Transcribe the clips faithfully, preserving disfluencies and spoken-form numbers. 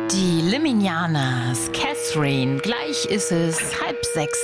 Die Liminianas, Catherine, gleich ist es halb sechs.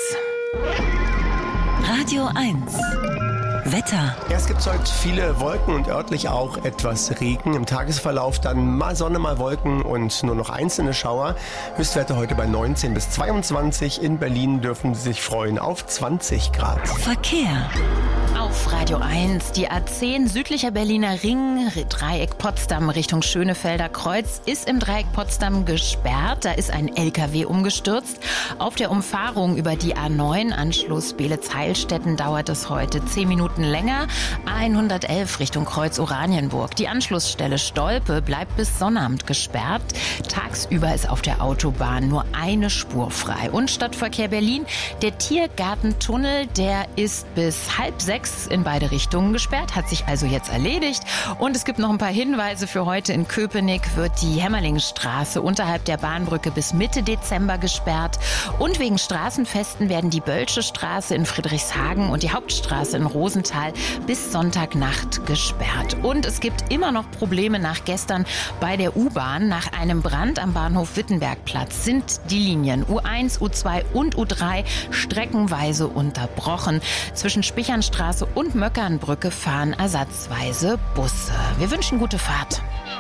Radio eins. Wetter. Erst gibt es heute viele Wolken und örtlich auch etwas Regen. Im Tagesverlauf dann mal Sonne, mal Wolken und nur noch einzelne Schauer. Höchstwerte heute bei neunzehn bis zweiundzwanzig. In Berlin dürfen Sie sich freuen auf zwanzig Grad. Verkehr. Auf Radio eins, die A zehn südlicher Berliner Ring, Dreieck Potsdam Richtung Schönefelder Kreuz, ist im Dreieck Potsdam gesperrt. Da ist ein L K W umgestürzt. Auf der Umfahrung über die A neun, Anschluss Beelitz-Heilstätten, dauert es heute zehn Minuten länger. A hundertelf Richtung Kreuz Oranienburg. Die Anschlussstelle Stolpe bleibt bis Sonnabend gesperrt. Tagsüber ist auf der Autobahn nur eine Spur frei. Und Stadtverkehr Berlin, der Tiergartentunnel, der ist bis halb sechs in beide Richtungen gesperrt, hat sich also jetzt erledigt. Und es gibt noch ein paar Hinweise für heute. In Köpenick wird die Hämmerlingstraße unterhalb der Bahnbrücke bis Mitte Dezember gesperrt. Und wegen Straßenfesten werden die Bölsche Straße in Friedrichshagen und die Hauptstraße in Rosenthal bis Sonntagnacht gesperrt. Und es gibt immer noch Probleme nach gestern bei der U-Bahn. Nach einem Brand am Bahnhof Wittenbergplatz sind die Linien U eins, U zwei und U drei streckenweise unterbrochen. Zwischen Spichernstraße und Möckernbrücke fahren ersatzweise Busse. Wir wünschen gute Fahrt.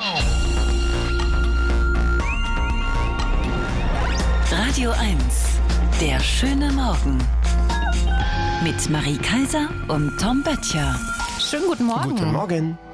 Radio eins. Der schöne Morgen. Mit Marie Kaiser und Tom Böttcher. Schönen guten Morgen. Guten Morgen.